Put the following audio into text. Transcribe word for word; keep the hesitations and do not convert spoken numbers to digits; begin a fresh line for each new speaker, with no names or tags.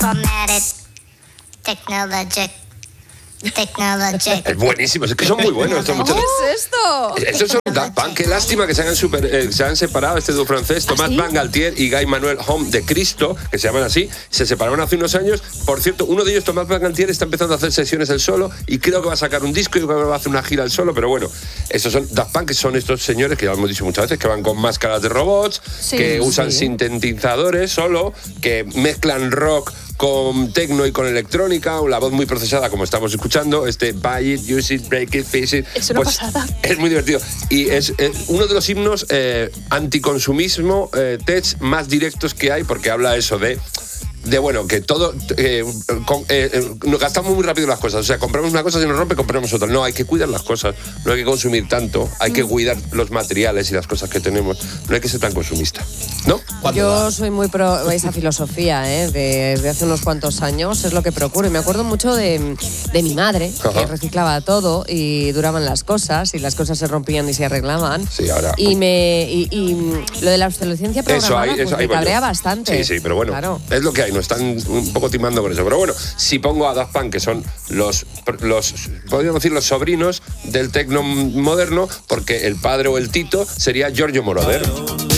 Chromatic, Technologic. Technologic.
Es buenísimo, es que son muy buenos estos muchachos.
¿Qué es esto?
Estos son Daft Punk, qué lástima que se han, super, eh, se han separado este dúo francés, Tomás
¿Ah, sí?
Van Galtier y Guy Manuel Homme de Cristo, que se llaman así, se separaron hace unos años. Por cierto, uno de ellos, Tomás Van Galtier, está empezando a hacer sesiones él solo y creo que va a sacar un disco y creo que va a hacer una gira él solo, pero bueno, estos son Daft Punk, que son estos señores que ya hemos dicho muchas veces, que van con máscaras de robots,
Sí,
que usan
sí.
sintetizadores solo, que mezclan rock con tecno y con electrónica, la voz muy procesada como estamos escuchando, este buy it, use it, break it, fix it.
Es una pasada.
Es muy divertido. Y es, es uno de los himnos eh, anticonsumismo eh, tech más directos que hay, porque habla eso de de bueno, que todo eh, con, eh, eh, nos gastamos muy rápido las cosas, o sea, compramos una cosa, si nos rompe, compramos otra. No, hay que cuidar las cosas, no hay que consumir tanto, hay que cuidar los materiales y las cosas que tenemos, no hay que ser tan consumista, ¿no?
Yo soy muy pro esa filosofía, ¿eh? De- desde hace unos cuantos años, es lo que procuro. Y me acuerdo mucho de, de mi madre,
Ajá.
que reciclaba todo y duraban las cosas, y las cosas se rompían y se arreglaban.
Sí, ahora-
Y, me, y, y lo de la obsolescencia programada,
Eso, ahí,
pues
eso, ahí
me
voy yo.
cabrea bastante.
Sí, sí, pero bueno,
Claro.
es lo que hay, nos están un poco timando con eso. Pero bueno, si pongo a Daft Punk, que son los, los podríamos decir, los sobrinos del tecno moderno, porque el padre o el tito sería Giorgio Moroder.